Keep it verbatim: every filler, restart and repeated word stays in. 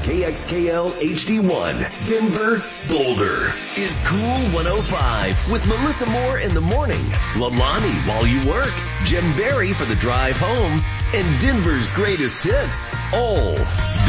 K X K L H D one, Denver, Boulder, is Cool one oh five with Melissa Moore in the morning, Lalani while you work, Jim Barry for the drive home, and Denver's greatest hits, all